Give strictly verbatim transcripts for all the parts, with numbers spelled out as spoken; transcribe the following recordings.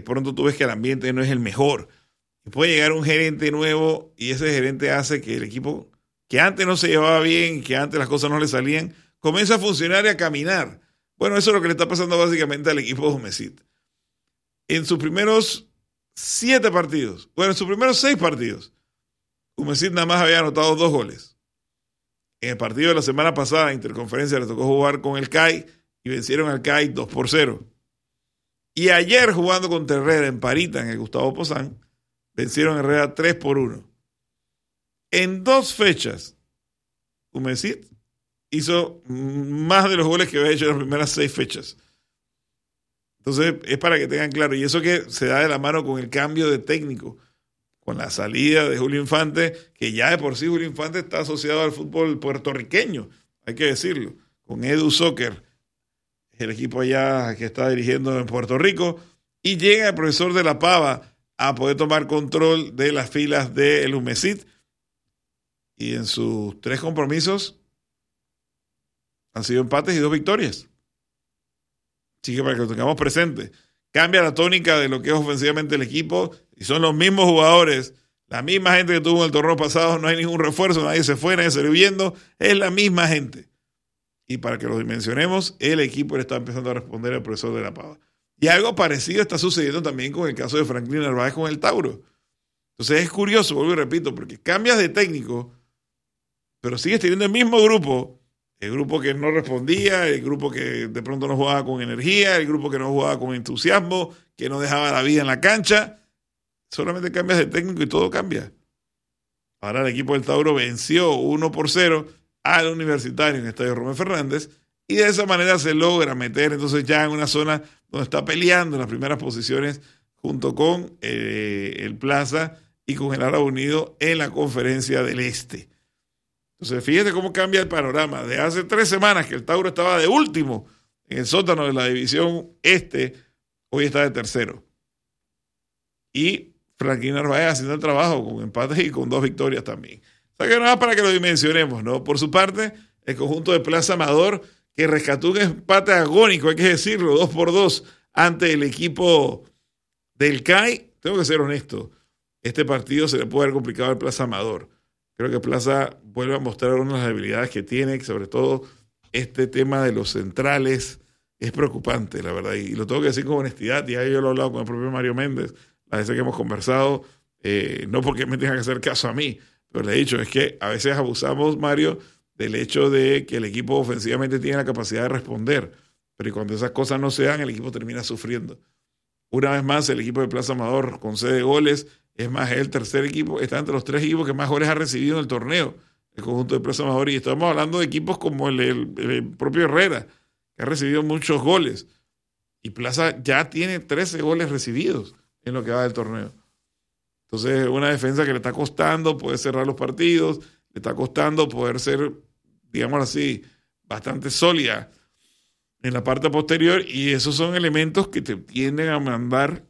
pronto tú ves que el ambiente no es el mejor. Y puede llegar un gerente nuevo y ese gerente hace que el equipo, que antes no se llevaba bien, que antes las cosas no le salían, comienza a funcionar y a caminar. Bueno, eso es lo que le está pasando básicamente al equipo de Humesit. En sus primeros siete partidos, bueno, en sus primeros seis partidos, Humesit nada más había anotado dos goles. En el partido de la semana pasada, Interconferencia, le tocó jugar con el C A I y vencieron al C A I dos por cero. Y ayer, jugando contra Herrera en Parita, en el Gustavo Pozán, vencieron a Herrera tres por uno. En dos fechas, Humesit hizo más de los goles que había hecho en las primeras seis fechas. Entonces, es para que tengan claro. Y eso que se da de la mano con el cambio de técnico, con la salida de Julio Infante, que ya de por sí Julio Infante está asociado al fútbol puertorriqueño, hay que decirlo, con Edu Soccer, el equipo allá que está dirigiendo en Puerto Rico, y llega el profesor de La Pava a poder tomar control de las filas del Humesit, y en sus tres compromisos han sido empates y dos victorias. Así que para que lo tengamos presente, cambia la tónica de lo que es ofensivamente el equipo, y son los mismos jugadores, la misma gente que tuvo en el torneo pasado, no hay ningún refuerzo, nadie se fue, nadie salió viendo, es la misma gente. Y para que lo dimensionemos, el equipo le está empezando a responder al profesor de La Pava. Y algo parecido está sucediendo también con el caso de Franklin Narváez con el Tauro. Entonces es curioso, vuelvo y repito, porque cambias de técnico, pero sigues teniendo el mismo grupo, el grupo que no respondía, el grupo que de pronto no jugaba con energía, el grupo que no jugaba con entusiasmo, que no dejaba la vida en la cancha. Solamente cambias de técnico y todo cambia. Ahora el equipo del Tauro venció uno por cero al Universitario en el Estadio Romeo Fernández y de esa manera se logra meter entonces ya en una zona donde está peleando en las primeras posiciones junto con eh, el Plaza y con el Árabe Unido en la Conferencia del Este. Entonces fíjate cómo cambia el panorama. De hace tres semanas que el Tauro estaba de último en el sótano de la División Este, hoy está de tercero. Y Franklin Narváez haciendo el trabajo con empates y con dos victorias también. O sea que nada para que lo dimensionemos, ¿no? Por su parte, el conjunto de Plaza Amador, que rescató un empate agónico, hay que decirlo, dos por dos, ante el equipo del C A I. Tengo que ser honesto, este partido se le puede haber complicado al Plaza Amador. Creo que Plaza vuelve a mostrar una de las debilidades que tiene, sobre todo este tema de los centrales es preocupante, la verdad, y lo tengo que decir con honestidad, ya yo lo he hablado con el propio Mario Méndez, las veces que hemos conversado, eh, no porque me tenga que hacer caso a mí, pero le he dicho, es que a veces abusamos, Mario, del hecho de que el equipo ofensivamente tiene la capacidad de responder, pero cuando esas cosas no se dan, el equipo termina sufriendo. Una vez más, el equipo de Plaza Amador concede goles, es más, es el tercer equipo, está entre los tres equipos que más goles ha recibido en el torneo, el conjunto de Plaza Amador, y estamos hablando de equipos como el, el, el propio Herrera, que ha recibido muchos goles, y Plaza ya tiene trece goles recibidos en lo que va del torneo. Entonces, una defensa que le está costando poder cerrar los partidos, le está costando poder ser, digamos así, bastante sólida en la parte posterior, y esos son elementos que te tienden a mandar,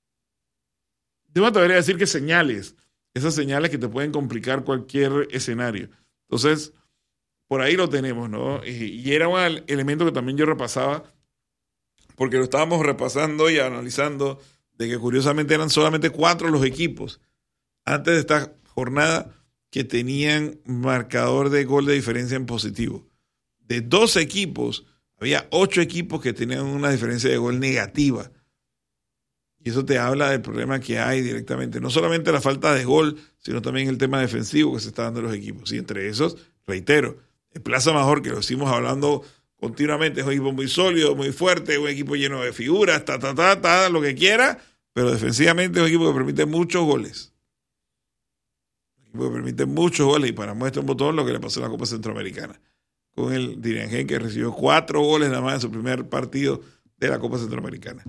yo me atrevería a decir que señales, esas señales que te pueden complicar cualquier escenario. Entonces, por ahí lo tenemos, ¿no? Y, y era un elemento que también yo repasaba, porque lo estábamos repasando y analizando, de que curiosamente eran solamente cuatro los equipos antes de esta jornada que tenían marcador de gol de diferencia en positivo. De doce equipos, había ocho equipos que tenían una diferencia de gol negativa. Y eso te habla del problema que hay directamente. No solamente la falta de gol, sino también el tema defensivo que se está dando en los equipos. Y entre esos, reitero, el Plaza Amador, que lo hicimos hablando continuamente, es un equipo muy sólido, muy fuerte, un equipo lleno de figuras, ta, ta, ta, ta, lo que quiera, pero defensivamente es un equipo que permite muchos goles. Un equipo que permite muchos goles, y para muestra un botón lo que le pasó en la Copa Centroamericana, con el Diriangén, que recibió cuatro goles nada más en su primer partido de la Copa Centroamericana.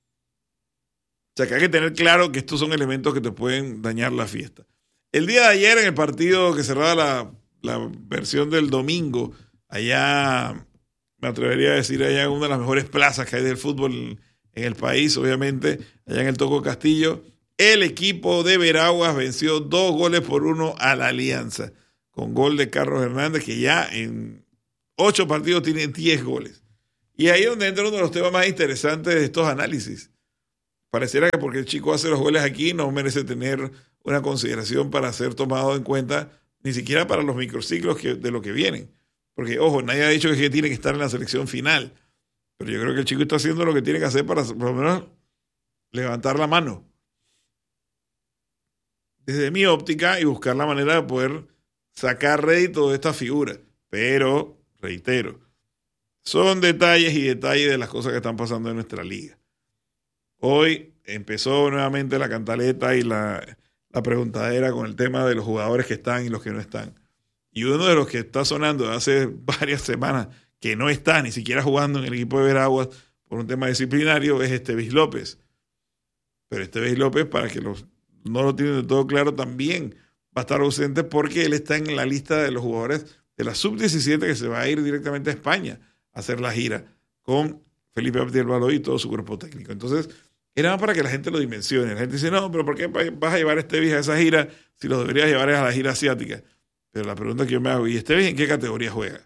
O sea que hay que tener claro que estos son elementos que te pueden dañar la fiesta. El día de ayer, en el partido que cerraba la, la versión del domingo, allá, me atrevería a decir, allá en una de las mejores plazas que hay del fútbol en, en el país, obviamente, allá en el Toco Castillo, el equipo de Veraguas venció dos goles por uno a la Alianza, con gol de Carlos Hernández, que ya en ocho partidos tiene diez goles. Y ahí es donde entra uno de los temas más interesantes de estos análisis. pareciera que porque el chico hace los goles aquí no merece tener una consideración para ser tomado en cuenta, ni siquiera para los microciclos que, de lo que vienen. Porque, ojo, nadie ha dicho que tiene que estar en la selección final, pero yo creo que el chico está haciendo lo que tiene que hacer para por lo menos levantar la mano. Desde mi óptica y buscar la manera de poder sacar rédito de esta figura. Pero, reitero, son detalles y detalles de las cosas que están pasando en nuestra liga. Hoy empezó nuevamente la cantaleta y la, la preguntadera con el tema de los jugadores que están y los que no están. Y uno de los que está sonando hace varias semanas, que no está ni siquiera jugando en el equipo de Veraguas por un tema disciplinario, es Estevis López. Pero Estevis López, para que los, no lo tienen de todo claro, también va a estar ausente porque él está en la lista de los jugadores de la sub diecisiete que se va a ir directamente a España a hacer la gira con Felipe Abdiel Baloy y todo su cuerpo técnico. Entonces, era más para que la gente lo dimensione. La gente dice, no, pero ¿por qué vas a llevar a Estevis a esa gira si lo deberías llevar a la gira asiática? Pero la pregunta que yo me hago, ¿y Estevis en qué categoría juega?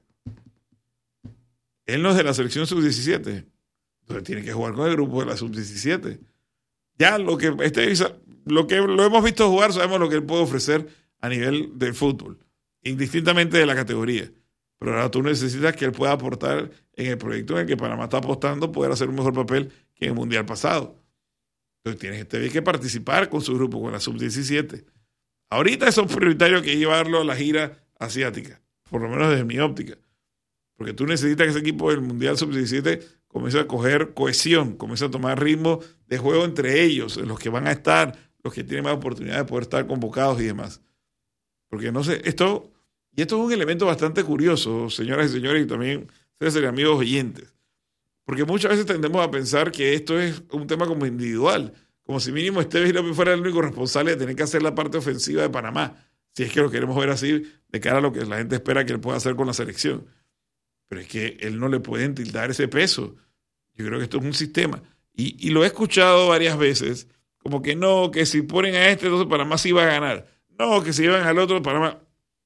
Él no es de la selección sub diecisiete. Entonces tiene que jugar con el grupo de la sub diecisiete. Ya lo que Estevis, lo que lo hemos visto jugar, sabemos lo que él puede ofrecer a nivel del fútbol, indistintamente de la categoría. Pero ahora tú necesitas que él pueda aportar en el proyecto en el que Panamá está apostando, poder hacer un mejor papel que en el Mundial pasado. Entonces tienes Estevis que participar con su grupo, con la sub diecisiete. Ahorita eso es prioritario que llevarlo a la gira asiática, por lo menos desde mi óptica. Porque tú necesitas que ese equipo del Mundial sub diecisiete comience a coger cohesión, comience a tomar ritmo de juego entre ellos, los que van a estar, los que tienen más oportunidad de poder estar convocados y demás. Porque no sé, esto, y esto es un elemento bastante curioso, señoras y señores, y también ustedes, amigos oyentes. Porque muchas veces tendemos a pensar que esto es un tema como individual, como si mínimo Estevis López fuera el único responsable de tener que hacer la parte ofensiva de Panamá, si es que lo queremos ver así, de cara a lo que la gente espera que él pueda hacer con la selección. Pero es que él no le pueden tildar ese peso. Yo creo que esto es un sistema. Y, y lo he escuchado varias veces, como que no, que si ponen a este, entonces Panamá sí va a ganar. No, que si llevan al otro, Panamá...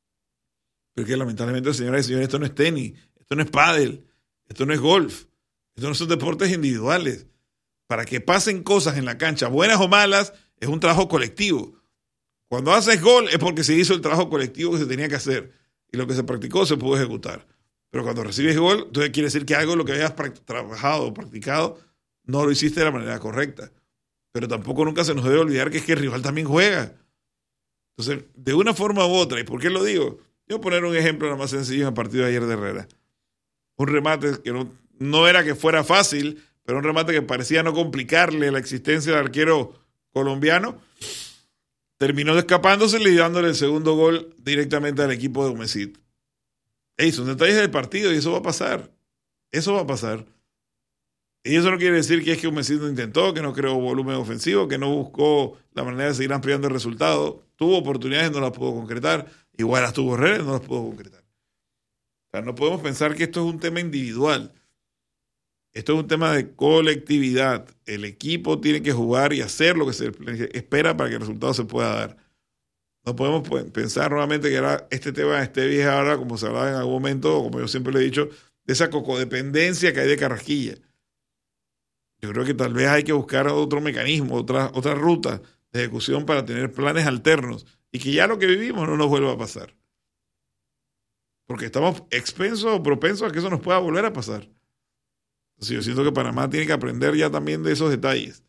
Pero que lamentablemente, señoras y señores, esto no es tenis, esto no es pádel, esto no es golf, esto no son deportes individuales. Para que pasen cosas en la cancha, buenas o malas, es un trabajo colectivo. Cuando haces gol es porque se hizo el trabajo colectivo que se tenía que hacer y lo que se practicó se pudo ejecutar. Pero cuando recibes gol, entonces quiere decir que algo lo que habías trabajado o practicado no lo hiciste de la manera correcta. Pero tampoco nunca se nos debe olvidar que es que el rival también juega. Entonces, de una forma u otra, ¿y por qué lo digo? Yo voy a poner un ejemplo nada más sencillo en el partido de ayer de Herrera. Un remate que no, no era que fuera fácil, pero un remate que parecía no complicarle la existencia del arquero colombiano, terminó escapándose y dándole el segundo gol directamente al equipo de Humesit. Ey, son detalles del partido y eso va a pasar. Eso va a pasar. Y eso no quiere decir que es que Humesit no intentó, que no creó volumen ofensivo, que no buscó la manera de seguir ampliando el resultado. Tuvo oportunidades y no las pudo concretar. Igual las tuvo Herrera y no las pudo concretar. O sea, no podemos pensar que esto es un tema individual. Esto es un tema de colectividad. El equipo tiene que jugar y hacer lo que se espera para que el resultado se pueda dar. No podemos pensar nuevamente que era este tema este viejo ahora, como se hablaba en algún momento, o como yo siempre le he dicho, de esa cocodependencia que hay de Carrasquilla. Yo creo que tal vez hay que buscar otro mecanismo, otra, otra ruta de ejecución para tener planes alternos y que ya lo que vivimos no nos vuelva a pasar. Porque estamos expensos o propensos a que eso nos pueda volver a pasar. Entonces yo siento que Panamá tiene que aprender ya también de esos detalles.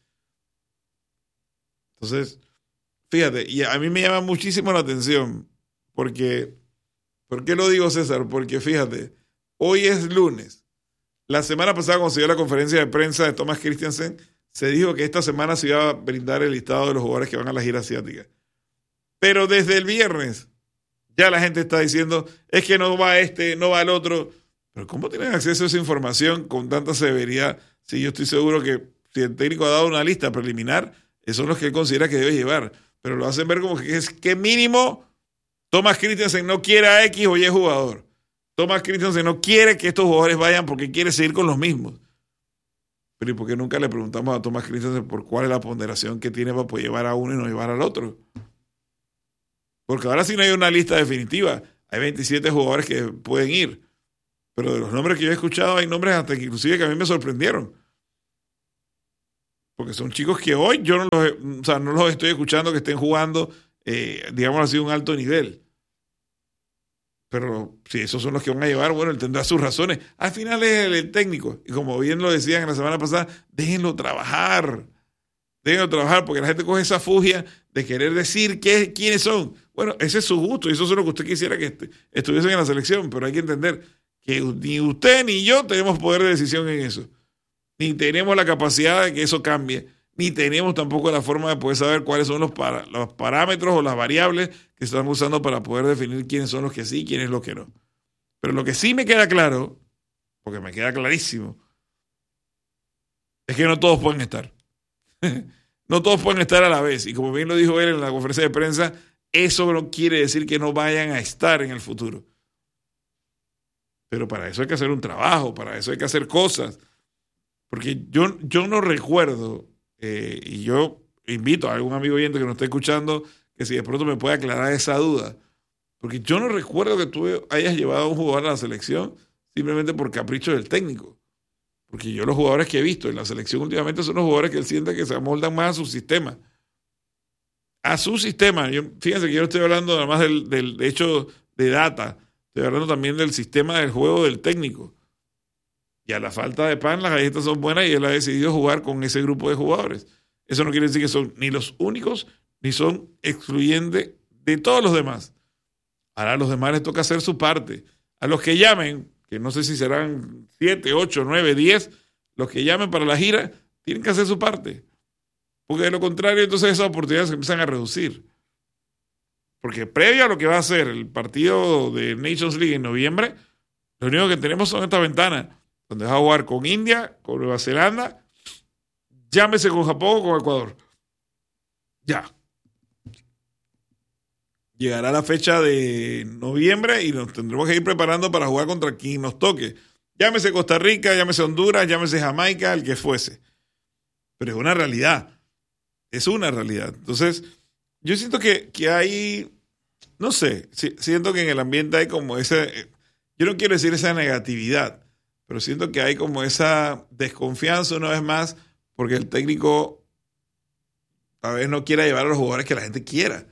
Entonces, fíjate, y a mí me llama muchísimo la atención, porque, ¿por qué lo digo, César? Porque fíjate, hoy es lunes. La semana pasada, cuando se dio la conferencia de prensa de Thomas Christiansen, se dijo que esta semana se iba a brindar el listado de los jugadores que van a la gira asiática. Pero desde el viernes, ya la gente está diciendo, es que no va este, no va el otro. Pero ¿cómo tienen acceso a esa información con tanta severidad? Si yo estoy seguro que si el técnico ha dado una lista preliminar, esos son los que él considera que debe llevar. Pero lo hacen ver como que es que mínimo Thomas Christiansen no quiere a X o Y jugador. Thomas Christiansen no quiere que estos jugadores vayan porque quiere seguir con los mismos. Pero ¿y por qué nunca le preguntamos a Thomas Christiansen por cuál es la ponderación que tiene para poder llevar a uno y no llevar al otro? Porque ahora sí no hay una lista definitiva. Hay veintisiete jugadores que pueden ir. Pero de los nombres que yo he escuchado hay nombres hasta que inclusive que a mí me sorprendieron. Porque son chicos que hoy yo no los, o sea, no los estoy escuchando que estén jugando, eh, digamos así, un alto nivel. Pero si esos son los que van a llevar, bueno, él tendrá sus razones. Al final es el, el técnico. Y como bien lo decían la semana pasada, déjenlo trabajar. Déjenlo trabajar, porque la gente coge esa fugia de querer decir qué, quiénes son. Bueno, ese es su gusto y eso es lo que usted quisiera que est- estuviesen en la selección. Pero hay que entender que ni usted ni yo tenemos poder de decisión en eso. Ni tenemos la capacidad de que eso cambie, ni tenemos tampoco la forma de poder saber cuáles son los, para, los parámetros o las variables que están usando para poder definir quiénes son los que sí y quiénes los que no. Pero lo que sí me queda claro, porque me queda clarísimo, es que no todos pueden estar. No todos pueden estar a la vez. Y como bien lo dijo él en la conferencia de prensa, eso no quiere decir que no vayan a estar en el futuro. Pero para eso hay que hacer un trabajo, para eso hay que hacer cosas. Porque yo, yo no recuerdo, eh, y yo invito a algún amigo oyente que nos esté escuchando, que si de pronto me puede aclarar esa duda. Porque yo no recuerdo que tú hayas llevado a un jugador a la selección simplemente por capricho del técnico. Porque yo los jugadores que he visto en la selección últimamente son los jugadores que él siente que se amoldan más a su sistema. A su sistema. Yo, fíjense que yo no estoy hablando nada más del, del hecho de data. Estoy hablando también del sistema del juego del técnico. Y a la falta de pan, las galletas son buenas y él ha decidido jugar con ese grupo de jugadores. Eso no quiere decir que son ni los únicos, ni son excluyentes de todos los demás. Ahora a los demás les toca hacer su parte. A los que llamen, que no sé si serán siete, ocho, nueve, diez, los que llamen para la gira, tienen que hacer su parte. Porque de lo contrario, entonces esas oportunidades se empiezan a reducir. Porque previo a lo que va a ser el partido de Nations League en noviembre, lo único que tenemos son estas ventanas, donde va a jugar con India, con Nueva Zelanda, llámese con Japón o con Ecuador. Ya. Llegará la fecha de noviembre y nos tendremos que ir preparando para jugar contra quien nos toque. Llámese Costa Rica, llámese Honduras, llámese Jamaica, el que fuese. Pero es una realidad. Es una realidad. Entonces, yo siento que, que hay, no sé, siento que en el ambiente hay como ese, yo no quiero decir esa negatividad, pero siento que hay como esa desconfianza una vez más porque el técnico a veces no quiere llevar a los jugadores que la gente quiera.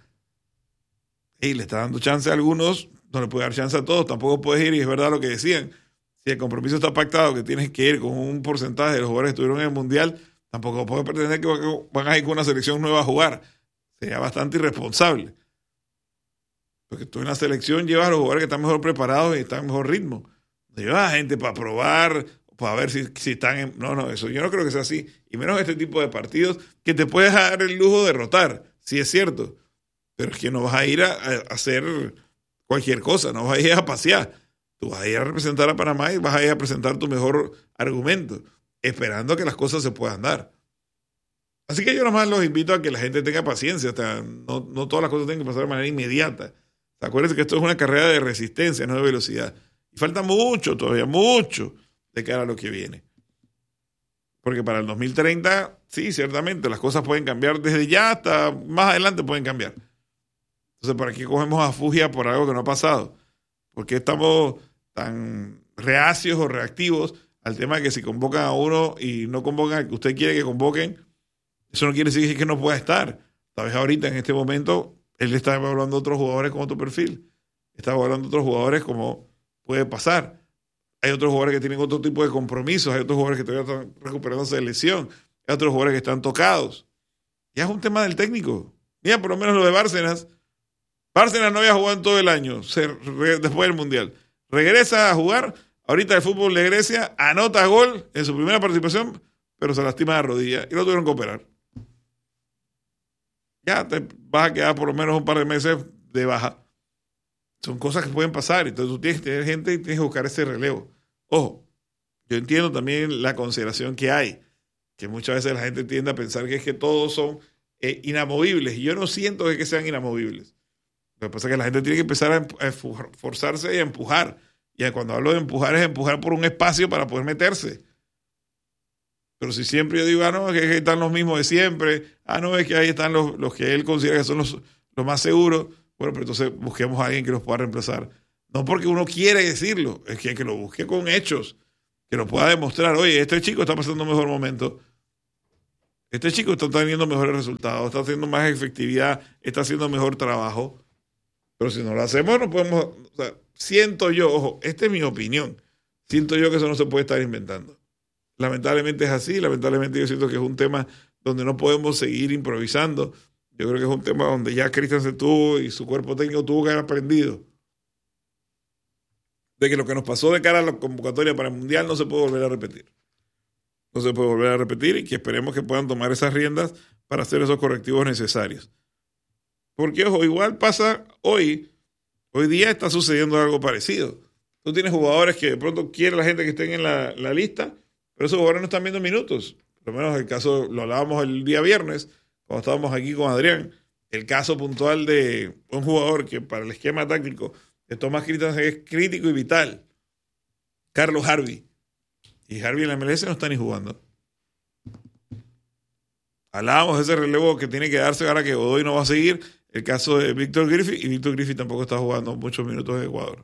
Y le está dando chance a algunos, no le puede dar chance a todos, tampoco puedes ir, y es verdad lo que decían, si el compromiso está pactado que tienes que ir con un porcentaje de los jugadores que estuvieron en el Mundial, tampoco puedes pretender que van a ir con una selección nueva a jugar. Sería bastante irresponsable. Porque tú en la selección llevas a los jugadores que están mejor preparados y están en mejor ritmo. No llevas a gente para probar, para ver si, si están en... No, no, eso yo no creo que sea así. Y menos este tipo de partidos que te puedes dar el lujo de rotar. Sí es cierto. Pero es que no vas a ir a, a hacer cualquier cosa. No vas a ir a pasear. Tú vas a ir a representar a Panamá y vas a ir a presentar tu mejor argumento, esperando que las cosas se puedan dar. Así que yo nomás los invito a que la gente tenga paciencia. Hasta no, no todas las cosas tienen que pasar de manera inmediata. Acuérdense que esto es una carrera de resistencia, no de velocidad. Y falta mucho, todavía mucho, de cara a lo que viene. Porque para el dos mil treinta, sí, ciertamente, las cosas pueden cambiar desde ya hasta más adelante pueden cambiar. Entonces, ¿para qué cogemos a fugia por algo que no ha pasado? ¿Por qué estamos tan reacios o reactivos al tema de que si convocan a uno y no convocan al que usted quiere que convoquen? Eso no quiere decir que no pueda estar. Tal vez ahorita, en este momento, él está evaluando a otros jugadores con otro perfil. Está evaluando a otros jugadores como puede pasar. Hay otros jugadores que tienen otro tipo de compromisos. Hay otros jugadores que todavía están recuperándose de lesión. Hay otros jugadores que están tocados. Ya es un tema del técnico. Mira, por lo menos lo de Bárcenas. Bárcenas no había jugado en todo el año, se, re, después del Mundial. Regresa a jugar. Ahorita el fútbol de Grecia anota gol en su primera participación, pero se lastima la rodilla y lo tuvieron que operar. Ya te vas a quedar por lo menos un par de meses de baja. Son cosas que pueden pasar. Entonces tú tienes que tener gente y tienes que buscar ese relevo. Ojo, yo entiendo también la consideración que hay, que muchas veces la gente tiende a pensar que es que todos son eh, inamovibles. Y yo no siento que, que sean inamovibles. Lo que pasa es que la gente tiene que empezar a, a forzarse y a empujar. Y cuando hablo de empujar es empujar por un espacio para poder meterse. Pero si siempre yo digo, ah, no, es que están los mismos de siempre, ah, no, es que ahí están los, los que él considera que son los, los más seguros, bueno, pero entonces busquemos a alguien que los pueda reemplazar. No porque uno quiere decirlo, es que, que lo busque con hechos, que lo pueda demostrar, oye, este chico está pasando un mejor momento. Este chico está teniendo mejores resultados, está haciendo más efectividad, está haciendo mejor trabajo. Pero si no lo hacemos, no podemos. O sea, siento yo, ojo, esta es mi opinión. Siento yo que eso no se puede estar inventando. Lamentablemente es así, lamentablemente yo siento que es un tema donde no podemos seguir improvisando. Yo creo que es un tema donde ya Cristian se tuvo y su cuerpo técnico tuvo que haber aprendido de que lo que nos pasó de cara a la convocatoria para el Mundial no se puede volver a repetir. No se puede volver a repetir y que esperemos que puedan tomar esas riendas para hacer esos correctivos necesarios. Porque, ojo, igual pasa hoy, hoy día está sucediendo algo parecido. Tú tienes jugadores que de pronto quiere la gente que estén en la, la lista, pero esos jugadores no están viendo minutos. Por lo menos el caso, lo hablábamos el día viernes, cuando estábamos aquí con Adrián, el caso puntual de un jugador que para el esquema táctico de Thomas Cristian es crítico y vital, Carlos Harvey. Y Harvey en la M L S no está ni jugando. Hablábamos de ese relevo que tiene que darse ahora que Godoy no va a seguir, el caso de Víctor Griffith, y Víctor Griffith tampoco está jugando muchos minutos en Ecuador.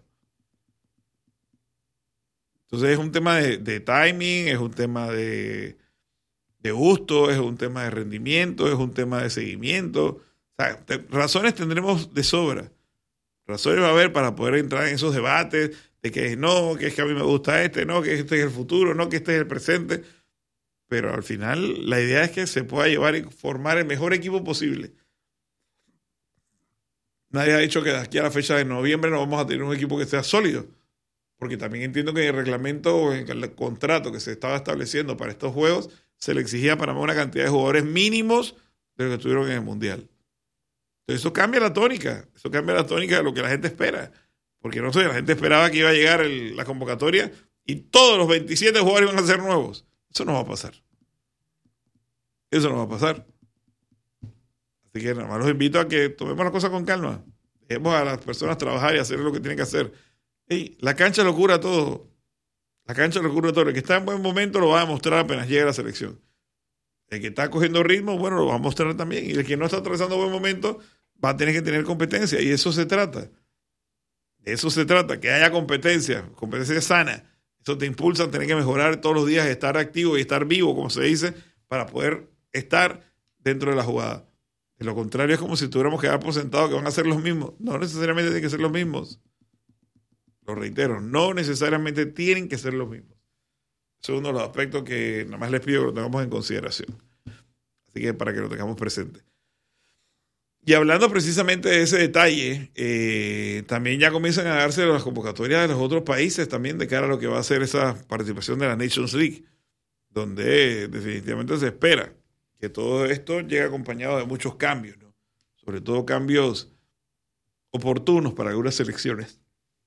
Entonces es un tema de, de timing, es un tema de, de gusto, es un tema de rendimiento, es un tema de seguimiento. O sea, te, razones tendremos de sobra. Razones va a haber para poder entrar en esos debates de que no, que es que a mí me gusta este, no, que este es el futuro, no, que este es el presente. Pero al final la idea es que se pueda llevar y formar el mejor equipo posible. Nadie ha dicho que de aquí a la fecha de noviembre no vamos a tener un equipo que sea sólido. Porque también entiendo que en el reglamento o en el contrato que se estaba estableciendo para estos juegos se le exigía a Panamá una cantidad de jugadores mínimos de los que estuvieron en el Mundial. Entonces eso cambia la tónica, eso cambia la tónica de lo que la gente espera. Porque no sé, la gente esperaba que iba a llegar el, la convocatoria y todos los veintisiete jugadores iban a ser nuevos. Eso no va a pasar. Eso no va a pasar. Así que nada más los invito a que tomemos las cosas con calma. Dejemos a las personas trabajar y hacer lo que tienen que hacer. Ey, la cancha lo cura todo. La cancha lo cura todo. El que está en buen momento lo va a mostrar apenas llegue a la selección. El que está cogiendo ritmo, bueno, lo va a mostrar también. Y el que no está atravesando buen momento va a tener que tener competencia. Y de eso se trata. De eso se trata. Que haya competencia. Competencia sana. Eso te impulsa a tener que mejorar todos los días, estar activo y estar vivo, como se dice, para poder estar dentro de la jugada. De lo contrario, es como si tuviéramos que dar por sentado que van a ser los mismos. No necesariamente tienen que ser los mismos. Lo reitero, no necesariamente tienen que ser los mismos. Ese es uno de los aspectos que nada más les pido que lo tengamos en consideración. Así que para que lo tengamos presente. Y hablando precisamente de ese detalle, eh, también ya comienzan a darse las convocatorias de los otros países también de cara a lo que va a ser esa participación de la Nations League, donde definitivamente se espera que todo esto llegue acompañado de muchos cambios, ¿no? Sobre todo cambios oportunos para algunas selecciones.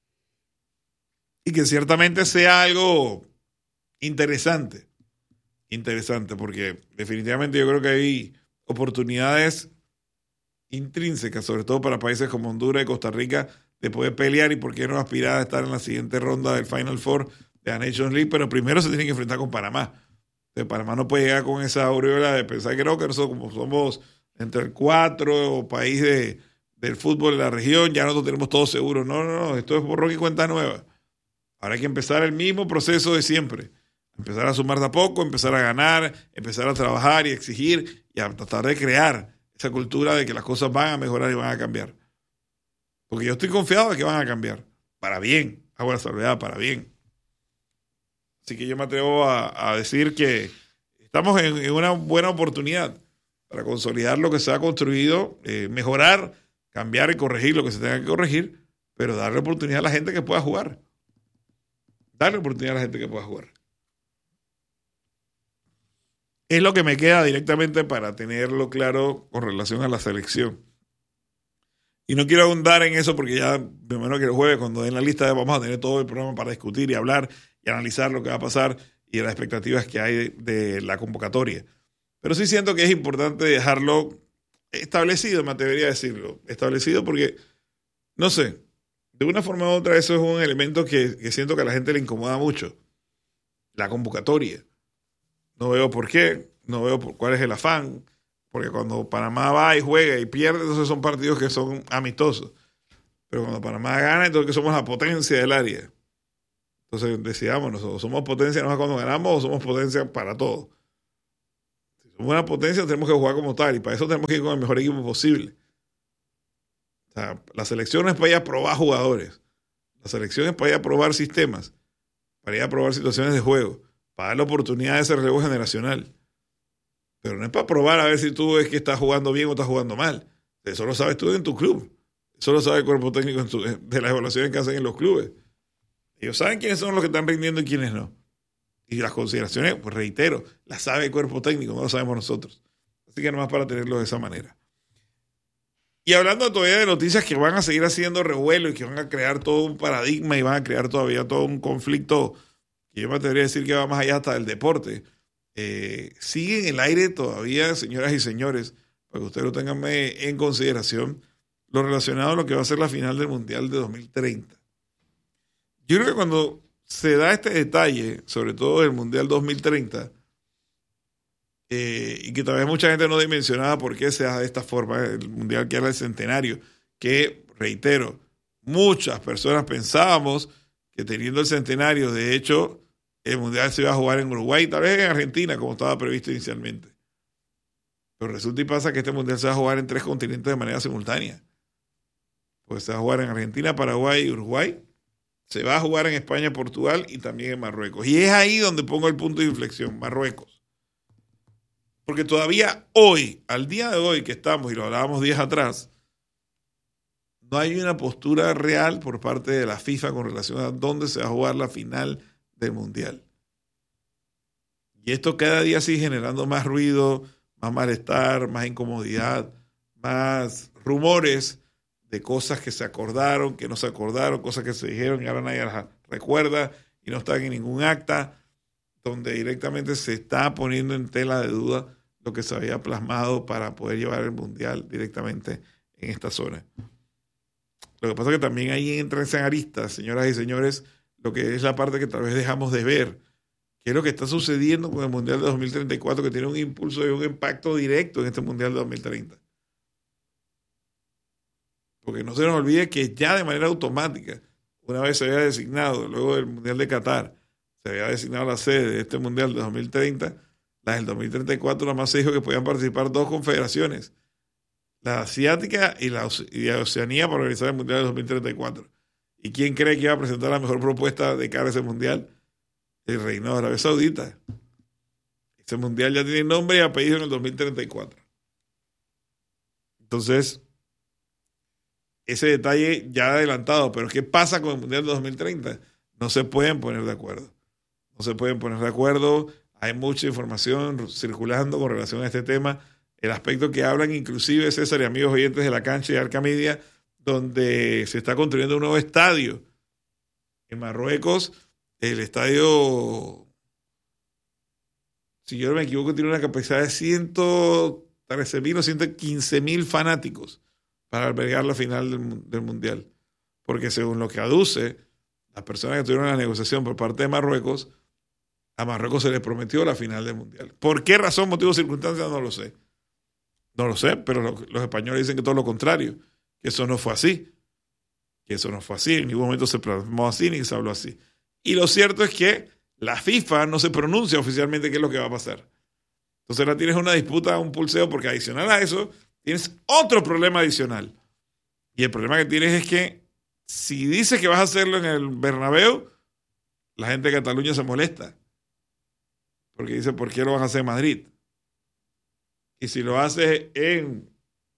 Y que ciertamente sea algo interesante, interesante, porque definitivamente yo creo que hay oportunidades intrínsecas, sobre todo para países como Honduras y Costa Rica, de poder pelear y por qué no aspirar a estar en la siguiente ronda del Final Four de la Nations League, pero primero se tiene que enfrentar con Panamá. Entonces, Panamá no puede llegar con esa aureola de pensar que no, que nosotros como somos entre el cuatro país de, del fútbol de la región, ya nosotros tenemos todo seguro. No, no, no, esto es borrón y cuenta nueva. Ahora hay que empezar el mismo proceso de siempre. Empezar a sumar de a poco, empezar a ganar, empezar a trabajar y exigir y a tratar de crear esa cultura de que las cosas van a mejorar y van a cambiar. Porque yo estoy confiado de que van a cambiar. Para bien. Hago la salvedad, para bien. Así que yo me atrevo a, a decir que estamos en, en una buena oportunidad para consolidar lo que se ha construido, eh, mejorar, cambiar y corregir lo que se tenga que corregir, pero darle oportunidad a la gente que pueda jugar. Darle oportunidad a la gente que pueda jugar. Es lo que me queda directamente para tenerlo claro con relación a la selección. Y no quiero abundar en eso porque ya, de menos que el jueves, cuando den la lista, vamos a tener todo el programa para discutir y hablar y analizar lo que va a pasar y las expectativas que hay de, de la convocatoria. Pero sí siento que es importante dejarlo establecido, me atrevería a decirlo. Establecido porque, no sé, de una forma u otra eso es un elemento que, que siento que a la gente le incomoda mucho. La convocatoria. No veo por qué, no veo por cuál es el afán, porque cuando Panamá va y juega y pierde, entonces son partidos que son amistosos. Pero cuando Panamá gana, entonces que somos la potencia del área. Entonces decidamos, nosotros somos potencia no más cuando ganamos o somos potencia para todo. Si somos una potencia, tenemos que jugar como tal, y para eso tenemos que ir con el mejor equipo posible. O sea, la selección no es para ir a probar jugadores, la selección es para ir a probar sistemas, para ir a probar situaciones de juego, para dar la oportunidad de ese relevo generacional. Pero no es para probar a ver si tú ves que estás jugando bien o estás jugando mal. Eso lo sabes tú en tu club. Eso lo sabe el cuerpo técnico en tu, de las evaluaciones que hacen en los clubes. Ellos saben quiénes son los que están rindiendo y quiénes no. Y las consideraciones, pues reitero, las sabe el cuerpo técnico, no lo sabemos nosotros. Así que nomás para tenerlo de esa manera. Y hablando todavía de noticias que van a seguir haciendo revuelo y que van a crear todo un paradigma y van a crear todavía todo un conflicto que yo me atrevería a decir que va más allá hasta del deporte. Eh, sigue en el aire todavía, señoras y señores, para que ustedes lo tengan en consideración, lo relacionado a lo que va a ser la final del Mundial de dos mil treinta. Yo creo que cuando se da este detalle, sobre todo del Mundial dos mil treinta, eh, y que todavía mucha gente no dimensionaba por qué se da de esta forma, el Mundial que era el centenario, que, reitero, muchas personas pensábamos que teniendo el centenario, de hecho, el Mundial se iba a jugar en Uruguay, tal vez en Argentina, como estaba previsto inicialmente. Pero resulta y pasa que este Mundial se va a jugar en tres continentes de manera simultánea. Pues se va a jugar en Argentina, Paraguay y Uruguay. Se va a jugar en España, Portugal y también en Marruecos. Y es ahí donde pongo el punto de inflexión, Marruecos. Porque todavía hoy, al día de hoy que estamos, y lo hablábamos días atrás, no hay una postura real por parte de la FIFA con relación a dónde se va a jugar la final del Mundial. Y esto cada día sigue generando más ruido, más malestar, más incomodidad, más rumores de cosas que se acordaron, que no se acordaron, cosas que se dijeron y ahora nadie las recuerda y no están en ningún acta, donde directamente se está poniendo en tela de duda lo que se había plasmado para poder llevar el Mundial directamente en esta zona. Lo que pasa es que también ahí entran en aristas, señoras y señores, lo que es la parte que tal vez dejamos de ver, que es lo que está sucediendo con el Mundial de dos mil treinta y cuatro, que tiene un impulso y un impacto directo en este Mundial de dos mil treinta. Porque no se nos olvide que ya de manera automática, una vez se había designado, luego del Mundial de Qatar, se había designado la sede de este Mundial de dos mil treinta, la del dos mil treinta y cuatro nada más se dijo que podían participar dos confederaciones, la asiática y la, y la Oceanía, para organizar el Mundial de dos mil treinta y cuatro. ¿Y quién cree que iba a presentar la mejor propuesta de cara a ese Mundial? El Reino de Arabia Saudita. Ese Mundial ya tiene nombre y apellido en el dos mil treinta y cuatro. Entonces, ese detalle ya adelantado, pero ¿qué pasa con el Mundial de dos mil treinta? No se pueden poner de acuerdo. No se pueden poner de acuerdo. Hay mucha información circulando con relación a este tema. El aspecto que hablan inclusive César y amigos oyentes de La Cancha y Arca Media, donde se está construyendo un nuevo estadio en Marruecos. El estadio, si yo no me equivoco, tiene una capacidad de ciento trece mil o ciento quince mil fanáticos para albergar la final del, del Mundial. Porque según lo que aduce las personas que tuvieron la negociación por parte de Marruecos, a Marruecos se le prometió la final del Mundial. ¿Por qué razón, motivo, circunstancias? No lo sé. No lo sé, pero lo, los españoles dicen que todo lo contrario, que eso no fue así. Que eso no fue así, en ningún momento se plasmó así ni se habló así. Y lo cierto es que la FIFA no se pronuncia oficialmente qué es lo que va a pasar. Entonces ahora tienes una disputa, un pulseo, porque adicional a eso tienes otro problema adicional. Y el problema que tienes es que si dices que vas a hacerlo en el Bernabéu, la gente de Cataluña se molesta. Porque dice, ¿por qué lo vas a hacer en Madrid? Y si lo haces en,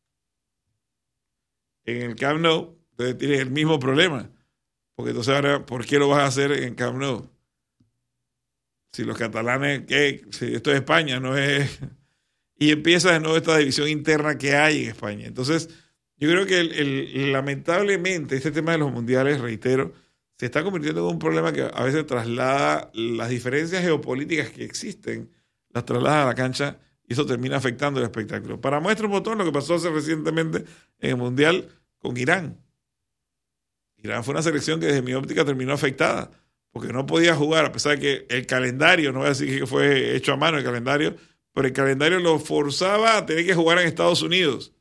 en el Camp Nou, entonces tienes el mismo problema. Porque entonces ahora, ¿por qué lo vas a hacer en Camp Nou? Si los catalanes, ¿qué? Si esto es España, no es... Y empieza de nuevo esta división interna que hay en España. Entonces, yo creo que el, el, lamentablemente este tema de los mundiales, reitero, se está convirtiendo en un problema que a veces traslada las diferencias geopolíticas que existen, las traslada a la cancha y eso termina afectando el espectáculo. Para muestra un botón lo que pasó hace recientemente en el Mundial con Irán. Irán fue una selección que desde mi óptica terminó afectada, porque no podía jugar, a pesar de que el calendario, no voy a decir que fue hecho a mano el calendario, pero el calendario lo forzaba a tener que jugar en Estados Unidos.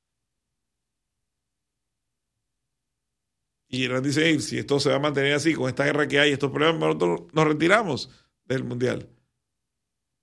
Y Irán dice, hey, si esto se va a mantener así, con esta guerra que hay, estos problemas, nosotros nos retiramos del Mundial.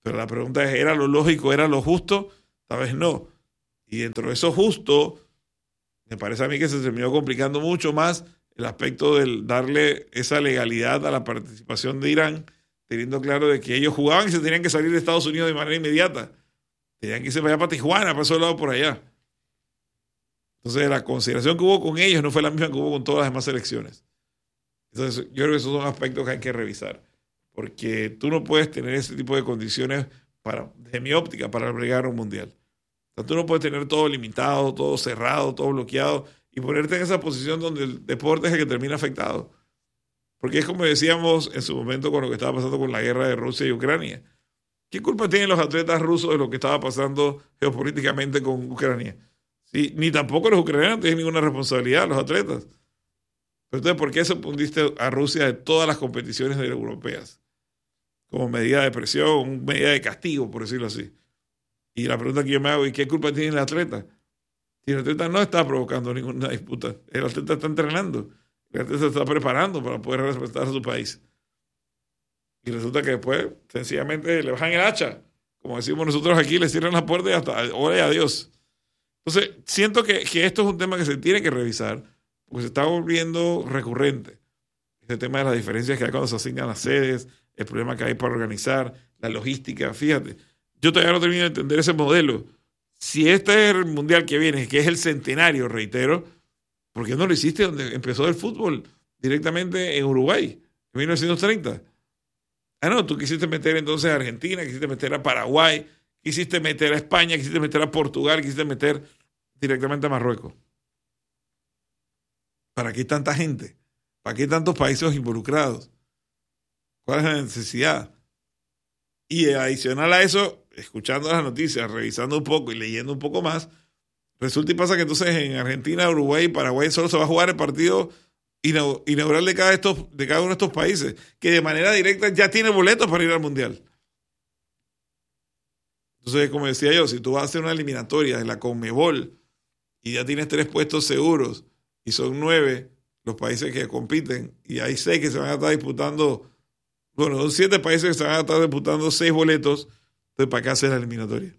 Pero la pregunta es, ¿era lo lógico, era lo justo? Tal vez no. Y dentro de eso justo, me parece a mí que se terminó complicando mucho más el aspecto del darle esa legalidad a la participación de Irán, teniendo claro de que ellos jugaban y se tenían que salir de Estados Unidos de manera inmediata. Tenían que irse para allá, para Tijuana, para ese lado por allá. Entonces la consideración que hubo con ellos no fue la misma que hubo con todas las demás selecciones. Entonces yo creo que esos son aspectos que hay que revisar. Porque tú no puedes tener ese tipo de condiciones, para, desde mi óptica, para albergar un mundial. O sea, tú no puedes tener todo limitado, todo cerrado, todo bloqueado y ponerte en esa posición donde el deporte es el que termina afectado. Porque es como decíamos en su momento con lo que estaba pasando con la guerra de Rusia y Ucrania. ¿Qué culpa tienen los atletas rusos de lo que estaba pasando geopolíticamente con Ucrania? Sí, ni tampoco los ucranianos tienen ninguna responsabilidad, los atletas. Pero entonces, ¿por qué se pundiste a Rusia de todas las competiciones europeas? Como medida de presión, medida de castigo, por decirlo así. Y la pregunta que yo me hago, ¿y qué culpa tiene el atleta? Si el atleta no está provocando ninguna disputa, el atleta está entrenando, el atleta se está preparando para poder representar a su país. Y resulta que después, sencillamente, le bajan el hacha. Como decimos nosotros aquí, le cierran la puerta y hasta ahora y adiós. Entonces, siento que, que esto es un tema que se tiene que revisar, porque se está volviendo recurrente. Este tema de las diferencias que hay cuando se asignan las sedes, el problema que hay para organizar, la logística. Fíjate, yo todavía no termino de entender ese modelo. Si este es el mundial que viene, que es el centenario, reitero, ¿por qué no lo hiciste donde empezó el fútbol? Directamente en Uruguay, en mil novecientos treinta. Ah, no, tú quisiste meter entonces a Argentina, quisiste meter a Paraguay, quisiste meter a España, quisiste meter a Portugal, quisiste meter directamente a Marruecos. ¿Para qué tanta gente? ¿Para qué tantos países involucrados? ¿Cuál es la necesidad? Y adicional a eso, escuchando las noticias, revisando un poco y leyendo un poco más, resulta y pasa que entonces en Argentina, Uruguay y Paraguay solo se va a jugar el partido inaugural de cada, de estos, de cada uno de estos países, que de manera directa ya tiene boletos para ir al Mundial. Entonces, como decía yo, si tú vas a hacer una eliminatoria de la Conmebol y ya tienes tres puestos seguros y son nueve los países que compiten y hay seis que se van a estar disputando, bueno, son siete países que se van a estar disputando seis boletos, entonces ¿para qué hacer la eliminatoria?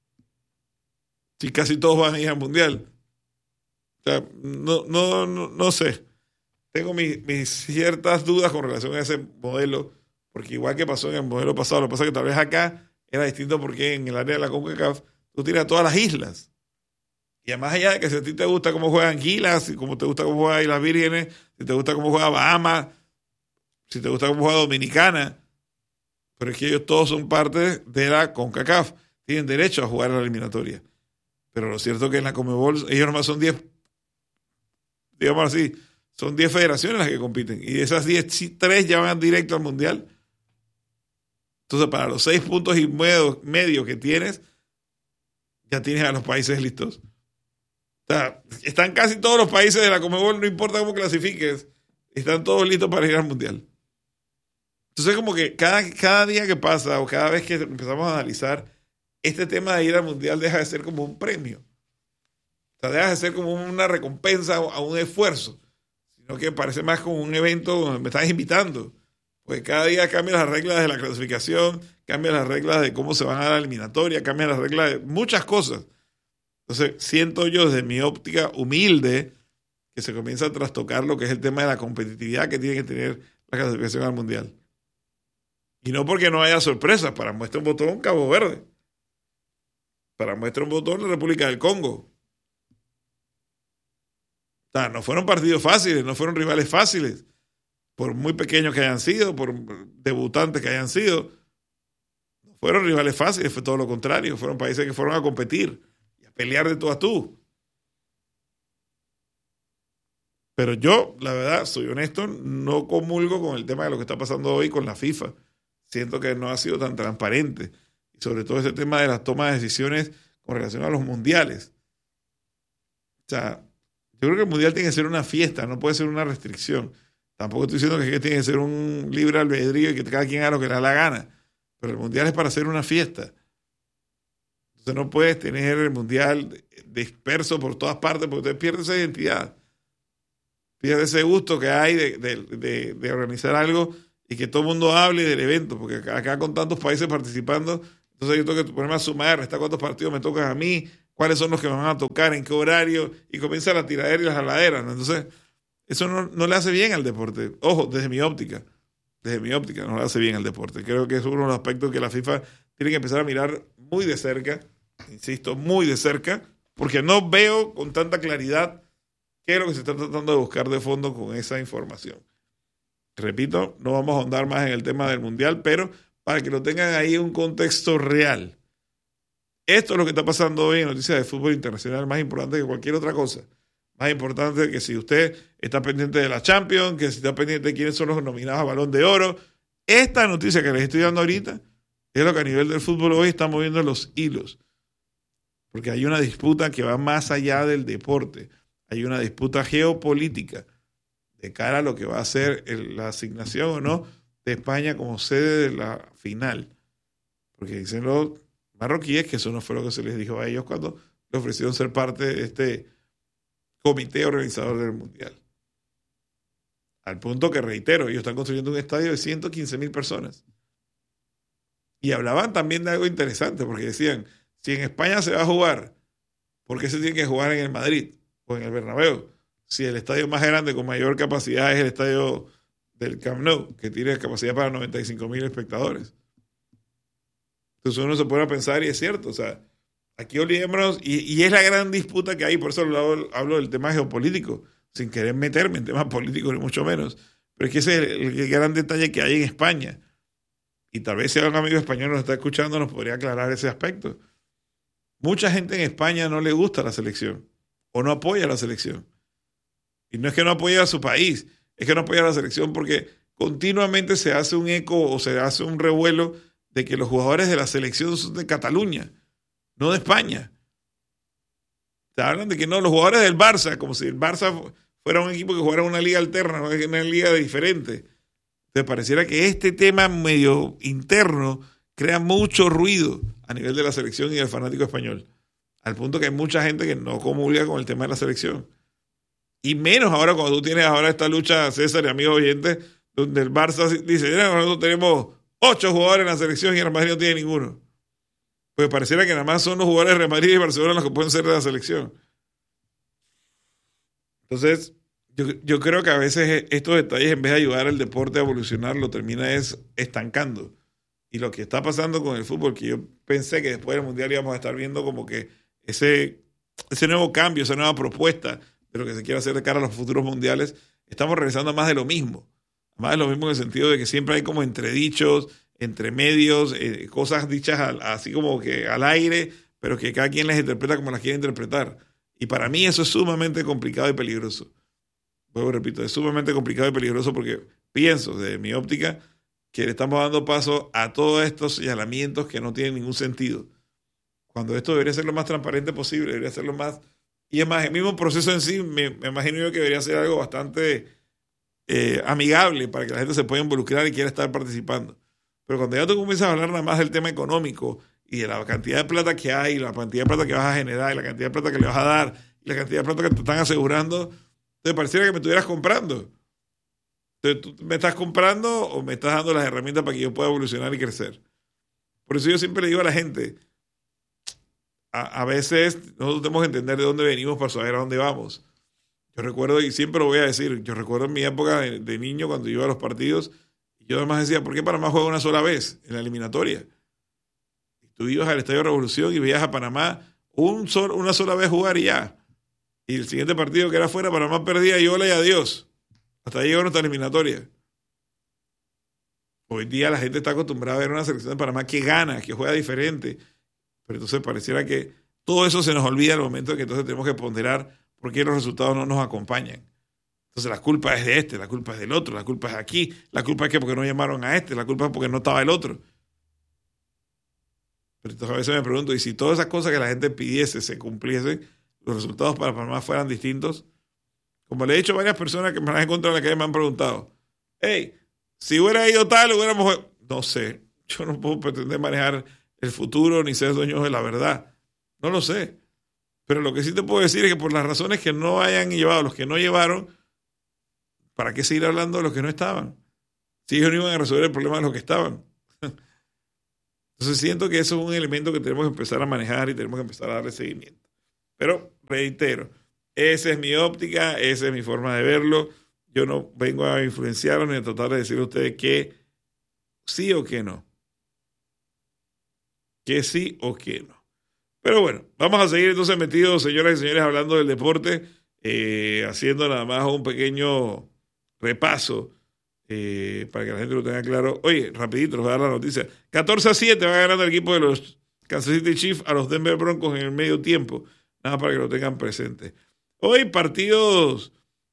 Si casi todos van a ir al Mundial. O sea, no, no, no, no sé. Tengo mis, mis ciertas dudas con relación a ese modelo, porque igual que pasó en el modelo pasado, lo que pasa es que tal vez acá era distinto porque en el área de la CONCACAF tú tienes a todas las islas. Y además allá de que si a ti te gusta cómo juegan Anguilas, si como te gusta cómo juegan Islas Vírgenes, si te gusta cómo juega Bahamas, si te gusta cómo juega Dominicana, pero es que ellos todos son parte de la CONCACAF, tienen derecho a jugar a la eliminatoria. Pero lo cierto es que en la Conmebol ellos nomás son diez, digamos así, son diez federaciones las que compiten. Y de esas diez, tres ya van directo al Mundial. Entonces, para los seis puntos y medio, medio que tienes, ya tienes a los países listos. O sea, están casi todos los países de la Conmebol, no importa cómo clasifiques, están todos listos para ir al Mundial. Entonces, como que cada, cada día que pasa o cada vez que empezamos a analizar, este tema de ir al Mundial deja de ser como un premio. O sea, deja de ser como una recompensa a un esfuerzo, sino que parece más como un evento donde me estás invitando. Pues cada día cambian las reglas de la clasificación, cambian las reglas de cómo se van a la eliminatoria, cambian las reglas de muchas cosas. Entonces, siento yo desde mi óptica humilde que se comienza a trastocar lo que es el tema de la competitividad que tiene que tener la clasificación al Mundial. Y no porque no haya sorpresas, para muestra un botón Cabo Verde, para muestra un botón la República del Congo. O sea, no fueron partidos fáciles, no fueron rivales fáciles, por muy pequeños que hayan sido, por debutantes que hayan sido. No fueron rivales fáciles, fue todo lo contrario, fueron países que fueron a competir y a pelear de tú a tú. Pero yo, la verdad, soy honesto, no comulgo con el tema de lo que está pasando hoy con la FIFA. Siento que no ha sido tan transparente. Y sobre todo ese tema de las tomas de decisiones con relación a los mundiales. O sea, yo creo que el mundial tiene que ser una fiesta, no puede ser una restricción. Tampoco estoy diciendo que tiene que ser un libre albedrío y que cada quien haga lo que le da la gana. Pero el mundial es para hacer una fiesta. Entonces no puedes tener el mundial disperso por todas partes porque te pierdes esa identidad. Pierdes ese gusto que hay de, de, de, de organizar algo y que todo el mundo hable del evento, porque acá, acá con tantos países participando, entonces yo tengo que ponerme a sumar, restar cuántos partidos me tocan a mí, cuáles son los que me van a tocar, en qué horario, y comienza la tiradera y las jaladeras, ¿no? Entonces, eso no, no le hace bien al deporte. Ojo, desde mi óptica, desde mi óptica no le hace bien al deporte. Creo que es uno de los aspectos que la FIFA tiene que empezar a mirar muy de cerca, insisto, muy de cerca, porque no veo con tanta claridad qué es lo que se está tratando de buscar de fondo con esa información. Repito, no vamos a ahondar más en el tema del Mundial, pero para que lo tengan ahí en un contexto real. Esto es lo que está pasando hoy en noticias de fútbol internacional, más importante que cualquier otra cosa. Más importante que si usted está pendiente de la Champions, que si está pendiente de quiénes son los nominados a Balón de Oro. Esta noticia que les estoy dando ahorita es lo que a nivel del fútbol hoy está moviendo los hilos. Porque hay una disputa que va más allá del deporte. Hay una disputa geopolítica de cara a lo que va a ser el, la asignación o no de España como sede de la final. Porque dicen los marroquíes que eso no fue lo que se les dijo a ellos cuando le ofrecieron ser parte de este comité organizador del Mundial. Al punto que, reitero, ellos están construyendo un estadio de ciento quince mil personas. Y hablaban también de algo interesante, porque decían, si en España se va a jugar, ¿por qué se tiene que jugar en el Madrid o en el Bernabéu? Si el estadio más grande con mayor capacidad es el estadio del Camp Nou, que tiene capacidad para noventa y cinco mil espectadores. Entonces uno se puede pensar, y es cierto, o sea, aquí olvidémonos, y, y es la gran disputa que hay, por eso hablo, hablo del tema geopolítico, sin querer meterme en temas políticos ni mucho menos, pero es que ese es el, el gran detalle que hay en España. Y tal vez si algún amigo español nos está escuchando, nos podría aclarar ese aspecto. Mucha gente en España no le gusta la selección, o no apoya la selección. Y no es que no apoye a su país, es que no apoya a la selección porque continuamente se hace un eco o se hace un revuelo de que los jugadores de la selección son de Cataluña, no de España. Se hablan de que no, los jugadores del Barça, como si el Barça fuera un equipo que jugara una liga alterna, no es una liga diferente. Entonces pareciera que este tema medio interno crea mucho ruido a nivel de la selección y del fanático español, al punto que hay mucha gente que no comulga con el tema de la selección. Y menos ahora cuando tú tienes ahora esta lucha, César y amigos oyentes, donde el Barça dice, nosotros tenemos ocho jugadores en la selección y el Madrid no tiene ninguno. Pues pareciera que nada más son los jugadores de Real Madrid y Barcelona los que pueden ser de la selección. Entonces, yo, yo creo que a veces estos detalles, en vez de ayudar al deporte a evolucionar, lo termina es estancando. Y lo que está pasando con el fútbol, que yo pensé que después del Mundial íbamos a estar viendo como que ese, ese nuevo cambio, esa nueva propuesta de lo que se quiere hacer de cara a los futuros mundiales, estamos regresando a más de lo mismo. Más de lo mismo en el sentido de que siempre hay como entredichos, entre medios, eh, cosas dichas al, así como que al aire, pero que cada quien las interpreta como las quiere interpretar. Y para mí eso es sumamente complicado y peligroso. Luego repito, es sumamente complicado y peligroso porque pienso, desde mi óptica, que le estamos dando paso a todos estos señalamientos que no tienen ningún sentido. Cuando esto debería ser lo más transparente posible, debería ser lo más... Y es más, el mismo proceso en sí, me, me imagino yo que debería ser algo bastante eh, amigable para que la gente se pueda involucrar y quiera estar participando. Pero cuando ya tú comienzas a hablar nada más del tema económico y de la cantidad de plata que hay, la cantidad de plata que vas a generar, y la cantidad de plata que le vas a dar, y la cantidad de plata que te están asegurando, te pareciera que me estuvieras comprando. Entonces, ¿tú me estás comprando o me estás dando las herramientas para que yo pueda evolucionar y crecer? Por eso yo siempre le digo a la gente, A, a veces nosotros tenemos que entender de dónde venimos para saber a dónde vamos. Yo recuerdo, y siempre lo voy a decir, yo recuerdo en mi época de, de niño cuando iba a los partidos, yo además decía, ¿por qué Panamá juega una sola vez en la eliminatoria? Y tú ibas al Estadio Revolución y veías a Panamá un sol, una sola vez jugar y ya. Y el siguiente partido que era fuera, Panamá perdía y hola y adiós. Hasta ahí llegó nuestra eliminatoria. Hoy día la gente está acostumbrada a ver una selección de Panamá que gana, que juega diferente. Pero entonces pareciera que todo eso se nos olvida al momento de que entonces tenemos que ponderar por qué los resultados no nos acompañan. Entonces la culpa es de este, la culpa es del otro, la culpa es aquí, la culpa es que porque no llamaron a este, la culpa es porque no estaba el otro. Pero entonces a veces me pregunto, ¿y si todas esas cosas que la gente pidiese se cumpliesen, los resultados para Panamá fueran distintos? Como le he dicho a varias personas que me han encontrado en la calle me han preguntado, hey, si hubiera ido tal, hubiéramos... No sé, yo no puedo pretender manejar el futuro ni ser dueño de la verdad. No lo sé. Pero lo que sí te puedo decir es que por las razones que no hayan llevado, los que no llevaron, ¿para qué seguir hablando de los que no estaban? si ellos no iban a resolver el problema de los que estaban. Entonces siento que eso es un elemento que tenemos que empezar a manejar y tenemos que empezar a darle seguimiento. Pero reitero, esa es mi óptica, esa es mi forma de verlo. Yo no vengo a influenciarlos ni a tratar de decirle a ustedes que sí o que no. Que sí o que no. Pero bueno, vamos a seguir entonces metidos, señoras y señores, hablando del deporte, eh, haciendo nada más un pequeño repaso eh, para que la gente lo tenga claro. Oye, rapidito, les voy a dar la noticia. catorce a siete va ganando el equipo de los Kansas City Chiefs a los Denver Broncos en el medio tiempo. Nada para que lo tengan presente. Hoy partidos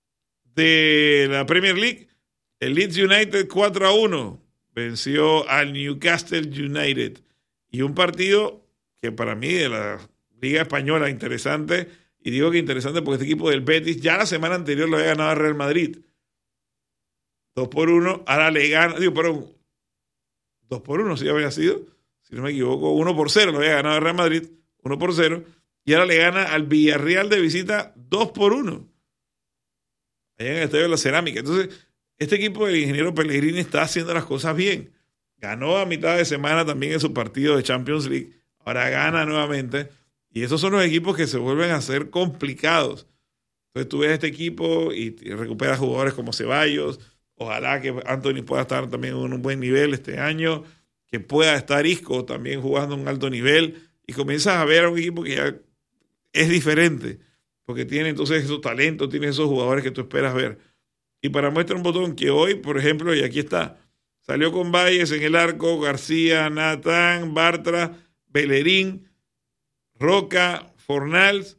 de la Premier League. El Leeds United cuatro a uno venció al Newcastle United. Y un partido que para mí de la Liga Española interesante, y digo que interesante porque este equipo del Betis ya la semana anterior lo había ganado al Real Madrid. Dos por uno, ahora le gana, digo, perdón, dos por uno sí había sido, si no me equivoco, uno por cero lo había ganado al Real Madrid, uno por cero, y ahora le gana al Villarreal de visita dos por uno. Allá en el Estadio de la Cerámica. Entonces, este equipo del ingeniero Pellegrini está haciendo las cosas bien. Ganó a mitad de semana también en su partido de Champions League. Ahora gana nuevamente. Y esos son los equipos que se vuelven a ser complicados. Entonces tú ves este equipo y recuperas jugadores como Ceballos. Ojalá que Anthony pueda estar también en un buen nivel este año. Que pueda estar Isco también jugando a un alto nivel. Y comienzas a ver a un equipo que ya es diferente. Porque tiene entonces esos talentos, tiene esos jugadores que tú esperas ver. Y para muestra un botón que hoy, por ejemplo, y aquí está, salió con Valles en el arco, García, Natán, Bartra, Bellerín, Roca, Fornals,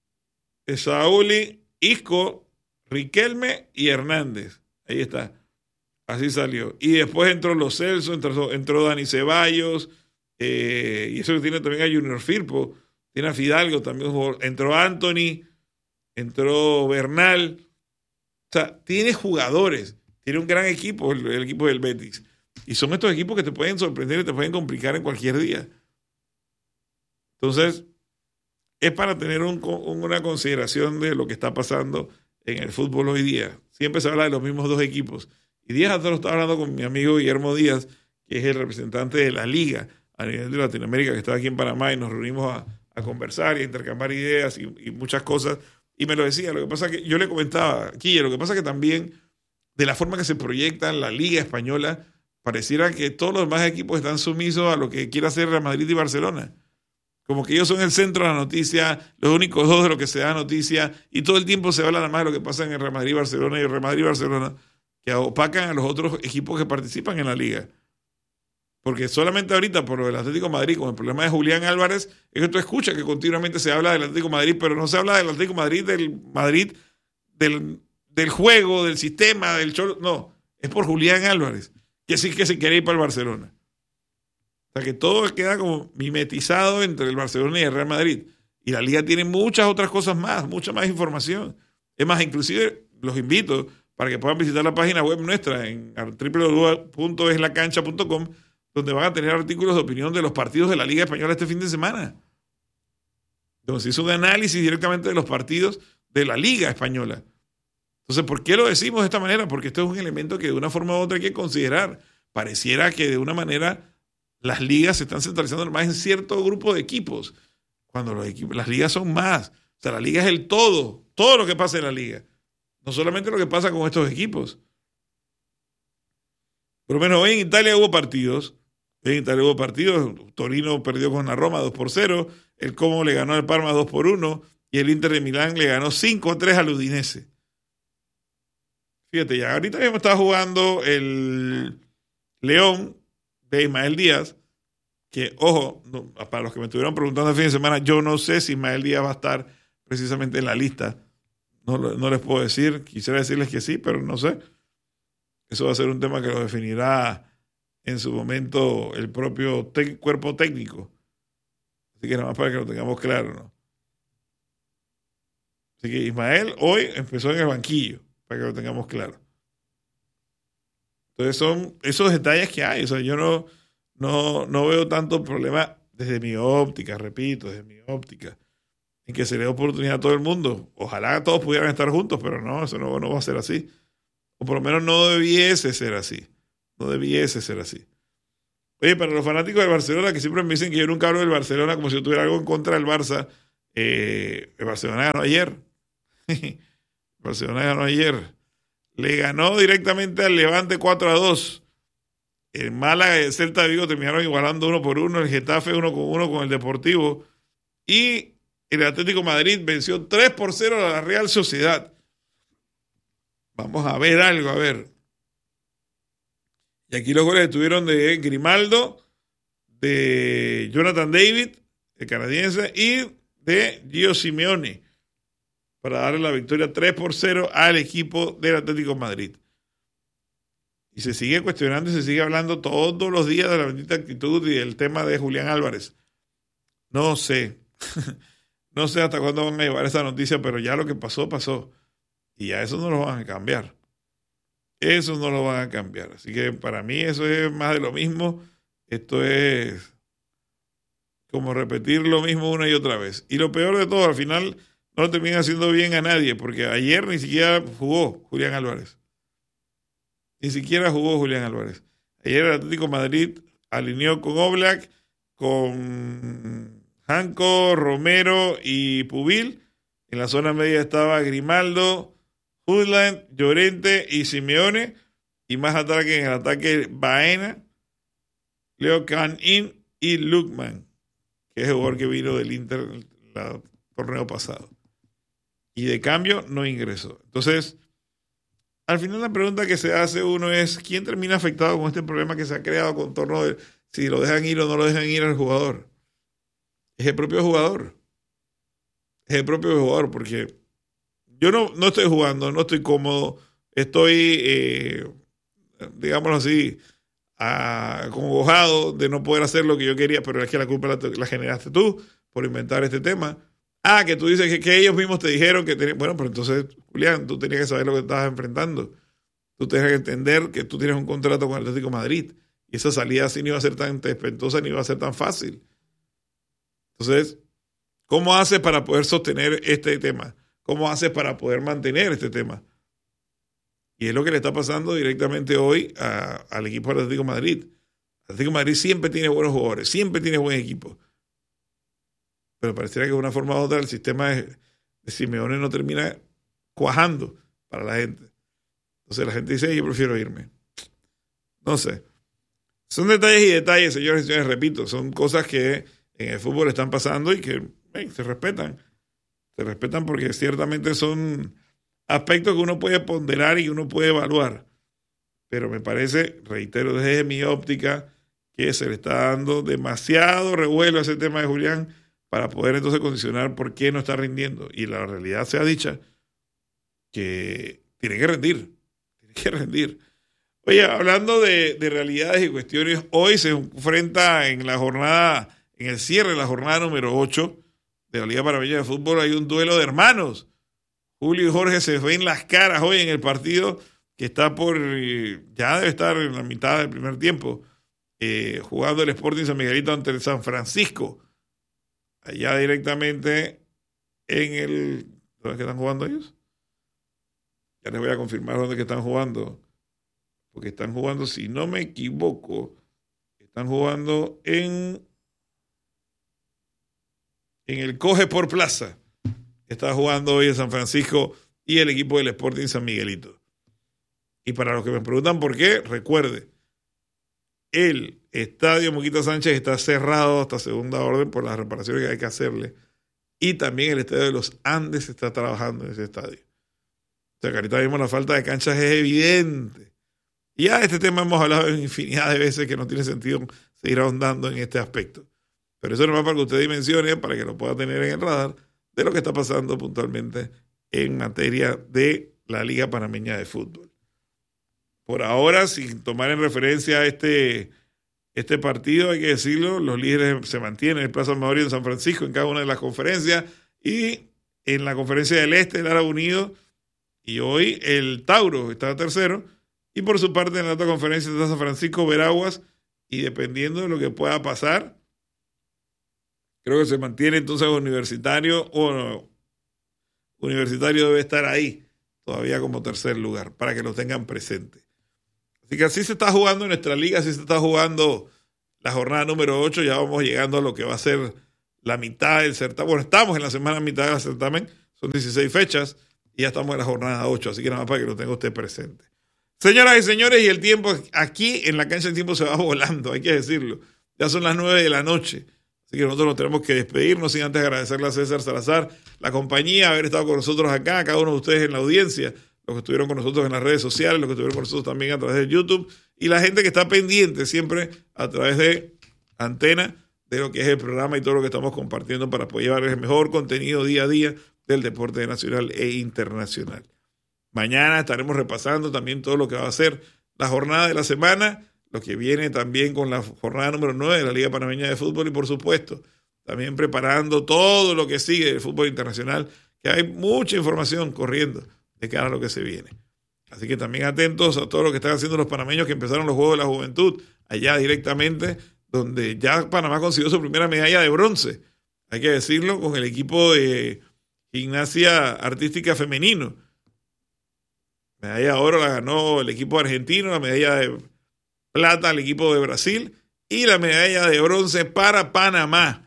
Saúli, Isco, Riquelme y Hernández. Ahí está. Así salió. Y después entró Los Celso, entró, entró Dani Ceballos, eh, y eso tiene también a Junior Firpo, tiene a Fidalgo también, entró Anthony, entró Bernal. O sea, tiene jugadores. Tiene un gran equipo, el, el equipo del Betis. Y son estos equipos que te pueden sorprender y te pueden complicar en cualquier día. Entonces, es para tener un, una consideración de lo que está pasando en el fútbol hoy día. Siempre se habla de los mismos dos equipos. Y días atrás estaba hablando con mi amigo Guillermo Díaz, que es el representante de la Liga a nivel de Latinoamérica, que está aquí en Panamá, y nos reunimos a, a conversar y a intercambiar ideas y, y muchas cosas. Y me lo decía. Lo que pasa es que yo le comentaba, Quille, lo que pasa es que también de la forma que se proyecta la Liga Española, pareciera que todos los demás equipos están sumisos a lo que quiera hacer Real Madrid y Barcelona. Como que ellos son el centro de la noticia, los únicos dos de lo que se da noticia, y todo el tiempo se habla nada más de lo que pasa en el Real Madrid y Barcelona, y el Real Madrid y Barcelona, que opacan a los otros equipos que participan en la Liga. Porque solamente ahorita, por lo del Atlético de Madrid, con el problema de Julián Álvarez, es que tú escuchas que continuamente se habla del Atlético de Madrid, pero no se habla del Atlético de Madrid, del Madrid, del, del juego, del sistema, del cholo. No, es por Julián Álvarez, que sí que se quiere ir para el Barcelona. O sea que todo queda como mimetizado entre el Barcelona y el Real Madrid. Y la Liga tiene muchas otras cosas más, mucha más información. Es más, inclusive los invito para que puedan visitar la página web nuestra en doble u doble u doble u punto es la cancha punto com, donde van a tener artículos de opinión de los partidos de la Liga Española este fin de semana. Donde se hizo un análisis directamente de los partidos de la Liga Española. Entonces, ¿por qué lo decimos de esta manera? Porque esto es un elemento que de una forma u otra hay que considerar. Pareciera que de una manera las ligas se están centralizando más en cierto grupo de equipos, cuando los equipos, las ligas son más. O sea, la liga es el todo, todo lo que pasa en la liga. No solamente lo que pasa con estos equipos. Por lo menos hoy en Italia hubo partidos. En Italia hubo partidos. Torino perdió con la Roma dos por cero. El Como le ganó al Parma dos por uno. Y el Inter de Milán le ganó cinco a tres al Udinese. Fíjate, ya ahorita mismo estaba jugando el León de Ismael Díaz, que, ojo, no, para los que me estuvieron preguntando el fin de semana, yo no sé si Ismael Díaz va a estar precisamente en la lista. No, no les puedo decir. Quisiera decirles que sí, pero no sé. Eso va a ser un tema que lo definirá en su momento el propio te- cuerpo técnico. Así que nada más para que lo tengamos claro, ¿no? Así que Ismael hoy empezó en el banquillo, para que lo tengamos claro. Entonces son esos detalles que hay. O sea, yo no, no, no veo tanto problema desde mi óptica, repito, desde mi óptica, en que se le dé oportunidad a todo el mundo. Ojalá todos pudieran estar juntos, pero no, eso no, no va a ser así. O por lo menos no debiese ser así. No debiese ser así. Oye, para los fanáticos del Barcelona, que siempre me dicen que yo nunca hablo del Barcelona como si yo tuviera algo en contra del Barça, eh, el Barcelona ganó ayer. El Barcelona ganó ayer. Le ganó directamente al Levante cuatro a dos. El Málaga y el Celta de Vigo terminaron igualando uno por uno. El Getafe uno con uno con el Deportivo. Y el Atlético de Madrid venció tres por cero a la Real Sociedad. Vamos a ver algo, a ver. Y aquí los goles estuvieron de Grimaldo, de Jonathan David, el canadiense, y de Gio Simeone, para darle la victoria tres por cero al equipo del Atlético de Madrid. Y se sigue cuestionando y se sigue hablando todos los días de la bendita actitud y del tema de Julián Álvarez. No sé. No sé hasta cuándo van a llevar esa noticia, pero ya lo que pasó, pasó. Y a eso no lo van a cambiar. Eso no lo van a cambiar. Así que para mí eso es más de lo mismo. Esto es como repetir lo mismo una y otra vez. Y lo peor de todo, al final no lo termina haciendo bien a nadie, porque ayer ni siquiera jugó Julián Álvarez. Ni siquiera jugó Julián Álvarez. Ayer el Atlético de Madrid alineó con Oblak, con Janko, Romero y Pubil. En la zona media estaba Grimaldo, Hudland, Llorente y Simeone, y más ataque en el ataque Baena, Leo Can-in y Lukman, que es el jugador que vino del Inter en el torneo pasado. Y de cambio no ingresó. Entonces, al final la pregunta que se hace uno es, ¿quién termina afectado con este problema que se ha creado con torno de si lo dejan ir o no lo dejan ir al jugador? Es el propio jugador. Es el propio jugador, porque yo no, no estoy jugando, no estoy cómodo, estoy, eh, digámoslo así, acongojado de no poder hacer lo que yo quería, pero es que la culpa la, la generaste tú por inventar este tema. Ah, que tú dices que, que ellos mismos te dijeron que tenían... Bueno, pero entonces, Julián, tú tenías que saber lo que estabas enfrentando. Tú tenías que entender que tú tienes un contrato con el Atlético de Madrid y esa salida así no iba a ser tan despentosa ni iba a ser tan fácil. Entonces, ¿cómo haces para poder sostener este tema? ¿Cómo haces para poder mantener este tema? Y es lo que le está pasando directamente hoy a, al equipo del Atlético de Madrid. El Atlético de Madrid siempre tiene buenos jugadores, siempre tiene buen equipo. Pero pareciera que de una forma u otra el sistema de, de Simeone no termina cuajando para la gente. Entonces la gente dice, yo prefiero irme. No sé. Son detalles y detalles, señores y señores, repito, son cosas que en el fútbol están pasando y que hey, se respetan. Se respetan porque ciertamente son aspectos que uno puede ponderar y uno puede evaluar. Pero me parece, reitero, desde mi óptica, que se le está dando demasiado revuelo a ese tema de Julián para poder entonces condicionar por qué no está rindiendo. Y la realidad sea dicha que tiene que rendir, tiene que rendir. Oye, hablando de, de realidades y cuestiones, hoy se enfrenta en la jornada, en el cierre de la jornada número ocho de la Liga Panameña de Fútbol, hay un duelo de hermanos. Julio y Jorge se ven las caras hoy en el partido que está por, ya debe estar en la mitad del primer tiempo, eh, jugando el Sporting San Miguelito ante el San Francisco. Allá directamente en el... ¿Dónde es que están jugando ellos? Ya les voy a confirmar dónde es que están jugando. Porque están jugando, si no me equivoco, están jugando en... En el Coge por Plaza. Está jugando hoy en San Francisco y el equipo del Sporting San Miguelito. Y para los que me preguntan por qué, recuerde, el estadio Moquita Sánchez está cerrado hasta segunda orden por las reparaciones que hay que hacerle. Y también el estadio de los Andes está trabajando en ese estadio. O sea que ahorita mismo la falta de canchas es evidente. Y ya de este tema hemos hablado en infinidad de veces que no tiene sentido seguir ahondando en este aspecto. Pero eso no va para que usted dimensione, para que lo pueda tener en el radar, de lo que está pasando puntualmente en materia de la Liga Panameña de Fútbol. Por ahora, sin tomar en referencia este, este partido, hay que decirlo, los líderes se mantienen en Plaza Mauri en San Francisco en cada una de las conferencias y en la conferencia del Este, el Árabe Unido, y hoy el Tauro está tercero, y por su parte en la otra conferencia está San Francisco, Veraguas, y dependiendo de lo que pueda pasar, creo que se mantiene entonces Universitario, o no, Universitario debe estar ahí, todavía como tercer lugar, para que lo tengan presente. Así Así que así se está jugando en nuestra liga, así se está jugando la jornada número ocho. Ya vamos llegando a lo que va a ser la mitad del certamen. Bueno, estamos en la semana mitad del certamen, son dieciséis fechas y ya estamos en la jornada ocho, así que nada más para que lo tenga usted presente. Señoras y señores, y el tiempo aquí en la cancha, el tiempo se va volando, hay que decirlo. Ya son las nueve de la noche, así que nosotros nos tenemos que despedirnos sin antes agradecerle a César Salazar la compañía, haber estado con nosotros acá, a cada uno de ustedes en la audiencia, los que estuvieron con nosotros en las redes sociales, los que estuvieron con nosotros también a través de YouTube, y la gente que está pendiente siempre a través de Antena, de lo que es el programa y todo lo que estamos compartiendo para poder llevarles el mejor contenido día a día del deporte nacional e internacional. Mañana estaremos repasando también todo lo que va a ser la jornada de la semana, lo que viene también con la jornada número nueve de la Liga Panameña de Fútbol y, por supuesto, también preparando todo lo que sigue del fútbol internacional, que hay mucha información corriendo de cara a lo que se viene. Así que también atentos a todo lo que están haciendo los panameños que empezaron los Juegos de la Juventud allá directamente, donde ya Panamá consiguió su primera medalla de bronce, hay que decirlo, con el equipo de gimnasia artística femenino. Medalla de oro la ganó el equipo argentino, la medalla de plata el equipo de Brasil y la medalla de bronce para Panamá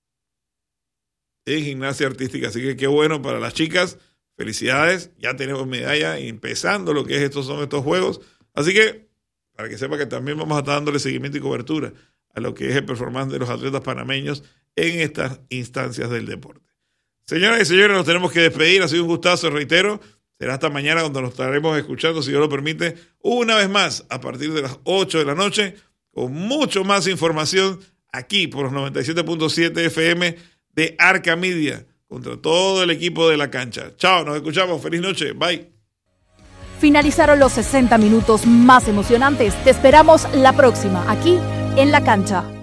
en gimnasia artística. Así que qué bueno para las chicas. Felicidades, ya tenemos medalla empezando lo que es estos son estos juegos. Así que, para que sepa que también vamos a estar dándole seguimiento y cobertura a lo que es el performance de los atletas panameños en estas instancias del deporte. Señoras y señores, nos tenemos que despedir. Ha sido un gustazo, reitero. Será hasta mañana cuando nos estaremos escuchando, si Dios lo permite, una vez más a partir de las ocho de la noche, con mucho más información aquí por los noventa y siete punto siete F M de Arca Media, contra todo el equipo de la cancha. Chao, nos escuchamos. Feliz noche. Bye. Finalizaron los sesenta minutos más emocionantes. Te esperamos la próxima, aquí en La Cancha.